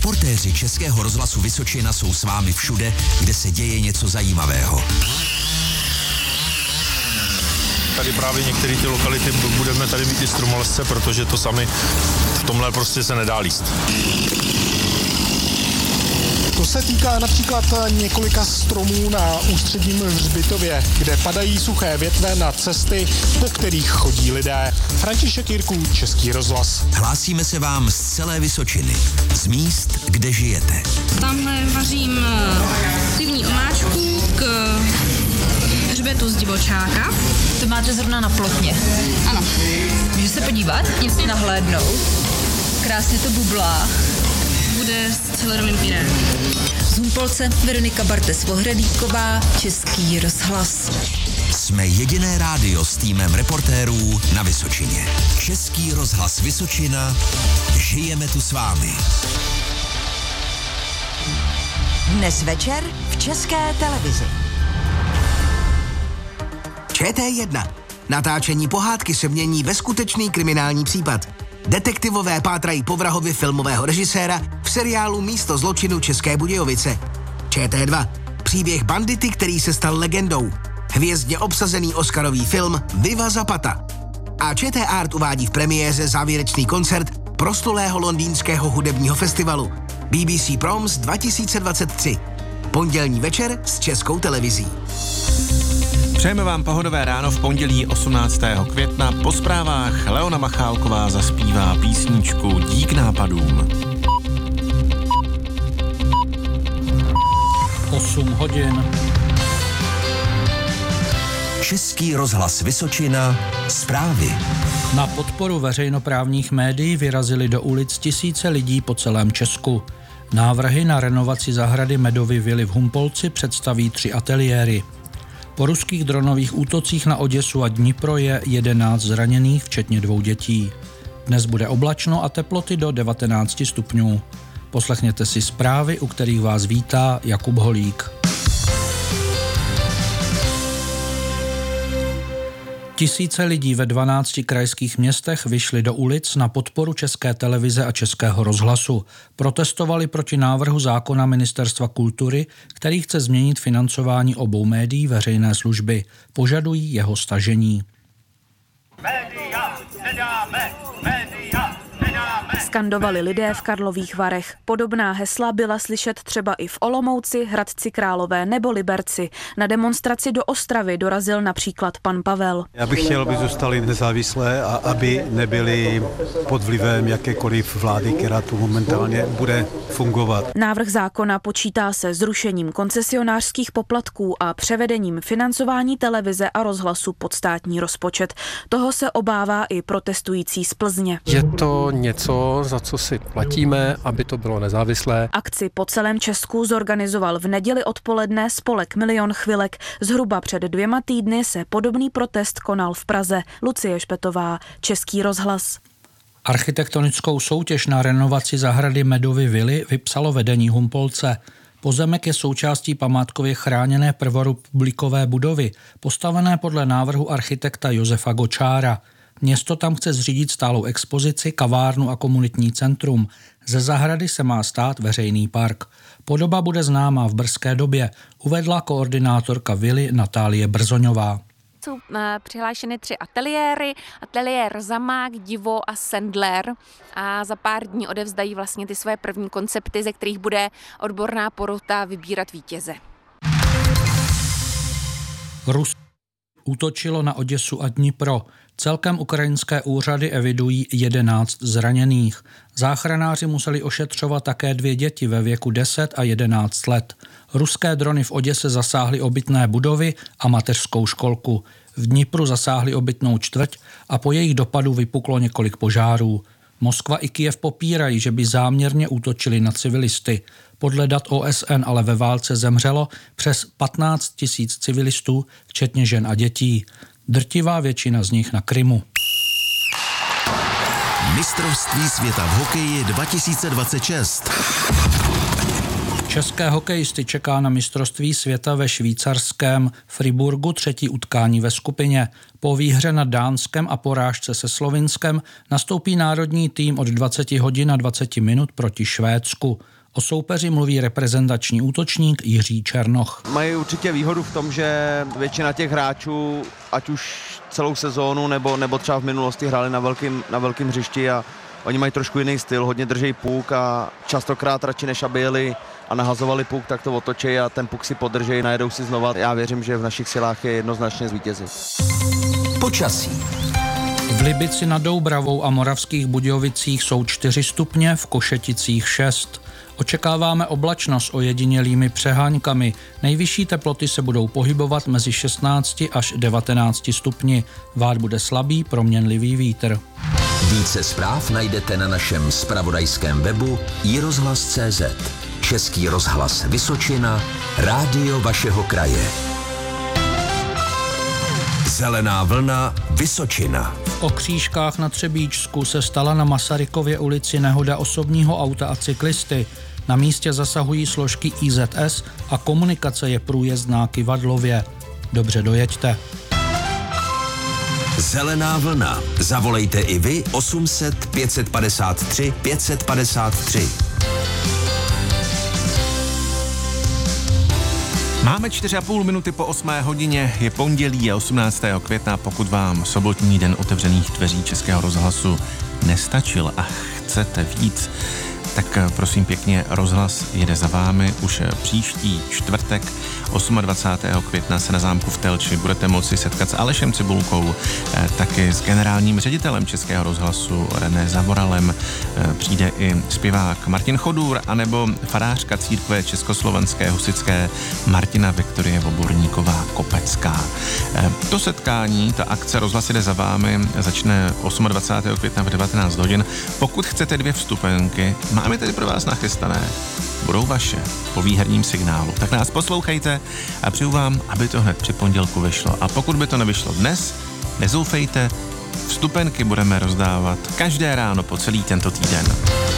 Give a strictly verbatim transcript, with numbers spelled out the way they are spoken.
Reportéři Českého rozhlasu Vysočina jsou s vámi všude, kde se děje něco zajímavého. Tady právě některé ty lokality budeme tady mít i stromolezce, protože to sami v tomhle prostě se nedá líst. To se týká například několika stromů na Ústředním hřbitově, kde padají suché větve na cesty, po kterých chodí lidé. František Jirků, Český rozhlas. Hlásíme se vám z celé Vysočiny, z míst, kde žijete. Tamhle vařím pivní omáčku k hřbetu z divočáka. To máte zrovna na plotně. Ano. Můžu se podívat? Jasně. Nahlédnout. Krásně to bublá. Bude s celerovým pyrém. Z Humpolce Veronika Bartes-Vohradíková, Český rozhlas. Jsme jediné rádio s týmem reportérů na Vysočině. Český rozhlas Vysočina. Žijeme tu s vámi. Dnes večer v České televizi. Č T jedna. Natáčení pohádky se mění ve skutečný kriminální případ. Detektivové pátrají po vrahovi filmového režiséra v seriálu Místo zločinu České Budějovice. Č T dva. Příběh bandity, který se stal legendou. Hvězdně obsazený oscarový film Viva Zapata. A Č T Art uvádí v premiéře závěrečný koncert proslulého londýnského hudebního festivalu B B C Proms dva tisíce dvacet tři. Pondělní večer s Českou televizí. Přejeme vám pohodové ráno v pondělí osmnáctého května. Po zprávách Leona Machálková zaspívá písničku Dík nápadům. osm hodin. Český rozhlas Vysočina. Zprávy. Na podporu veřejnoprávních médií vyrazili do ulic tisíce lidí po celém Česku. Návrhy na renovaci zahrady Medovy vily v Humpolci představí tři ateliéry. Po ruských dronových útocích na Oděsu a Dnipro je jedenáct zraněných, včetně dvou dětí. Dnes bude oblačno a teploty do devatenáct stupňů. Poslechněte si zprávy, u kterých vás vítá Jakub Holík. Tisíce lidí ve dvanácti krajských městech vyšli do ulic na podporu České televize a Českého rozhlasu. Protestovali proti návrhu zákona Ministerstva kultury, který chce změnit financování obou médií veřejné služby. Požadují jeho stažení. Média nedáme, média nedáme. Skandovali lidé v Karlových Varech. Podobná hesla byla slyšet třeba i v Olomouci, Hradci Králové nebo Liberci. Na demonstraci do Ostravy dorazil například pan Pavel. Já bych chtěl, aby zůstali nezávislé a aby nebyli pod vlivem jakékoliv vlády, která tu momentálně bude fungovat. Návrh zákona počítá se zrušením koncesionářských poplatků a převedením financování televize a rozhlasu pod státní rozpočet. Toho se obává i protestující z Plzně. Je to něco, za co si platíme, aby to bylo nezávislé. Akci po celém Česku zorganizoval v neděli odpoledne spolek Milion chvilek. Zhruba před dvěma týdny se podobný protest konal v Praze. Lucie Špetová, Český rozhlas. Architektonickou soutěž na renovaci zahrady Medovy vily vypsalo vedení Humpolce. Pozemek je součástí památkově chráněné prvorepublikové budovy, postavené podle návrhu architekta Josefa Gočára. Město tam chce zřídit stálou expozici, kavárnu a komunitní centrum. Ze zahrady se má stát veřejný park. Podoba bude známá v brzké době, uvedla koordinátorka vily Natálie Brzoňová. Jsou přihlášeny tři ateliéry, ateliér Zamák, Divo a Sendler, a za pár dní odevzdají vlastně ty své první koncepty, ze kterých bude odborná porota vybírat vítěze. Rus útočilo na Oděsu a Dnipro. Celkem ukrajinské úřady evidují jedenáct zraněných. Záchranáři museli ošetřovat také dvě děti ve věku deset a jedenáct let. Ruské drony v Oděse zasáhly obytné budovy a mateřskou školku. V Dnipru zasáhly obytnou čtvrť a po jejich dopadu vypuklo několik požárů. Moskva i Kyjev popírají, že by záměrně útočili na civilisty. Podle dat O S N ale ve válce zemřelo přes patnáct tisíc civilistů, včetně žen a dětí. Drtivá většina z nich na Krymu. Mistrovství světa v hokeji dva tisíce dvacet šest. České hokejisty čeká na mistrovství světa ve švýcarském Friburgu třetí utkání ve skupině. Po výhře nad Dánskem a porážce se Slovinskem nastoupí národní tým od dvacet hodin a dvacet minut proti Švédsku. O soupeři mluví reprezentační útočník Jiří Černoch. Mají určitě výhodu v tom, že většina těch hráčů, ať už celou sezónu nebo, nebo třeba v minulosti hráli na velkým, na velkým hřišti a oni mají trošku jiný styl, hodně drží puk a častokrát radši než aby jeli a nahazovali puk, tak to otočí a ten puk si podrží, najedou si znova. Já věřím, že v našich silách je jednoznačně zvítězit. Počasí. V Libici nad Doubravou a Moravských Budějovicích jsou čtyři stupně, v Košeticích šest. Očekáváme oblačnost ojedinělými přeháňkami. Nejvyšší teploty se budou pohybovat mezi šestnácti až devatenácti stupni. Vát bude slabý, proměnlivý vítr. Více zpráv najdete na našem zpravodajském webu i rozhlas tečka cé zet. Český rozhlas Vysočina, rádio vašeho kraje. Zelená vlna Vysočina. V Okřížkách na Třebíčsku se stala na Masarykově ulici nehoda osobního auta a cyklisty. Na místě zasahují složky í zet es a komunikace je průjezdná Kyvadlově. Dobře dojeďte. Zelená vlna. Zavolejte i vy osm set pět padesát tři pět padesát tři. Máme čtyři a půl minuty po osmé hodině, je pondělí a osmnáctého května, pokud vám sobotní den otevřených dveří Českého rozhlasu nestačil a chcete víc, tak prosím pěkně, rozhlas jede za vámi. Už příští čtvrtek dvacátého osmého května se na zámku v Telči budete moci setkat s Alešem Cibulkou, taky s generálním ředitelem Českého rozhlasu René Zavoralem. Přijde i zpěvák Martin Chodůr, anebo farářka církve československé husitské Martina Viktorie Voborníková Kopecká. To setkání, ta akce Rozhlas jede za vámi, začne dvacátého osmého května v devatenáct hodin. Pokud chcete dvě vstupenky, máme tady pro vás nachystané. Budou vaše po výherním signálu. Tak nás poslouchejte a přeju vám, aby to hned při pondělku vyšlo. A pokud by to nevyšlo dnes, nezoufejte, vstupenky budeme rozdávat každé ráno po celý tento týden.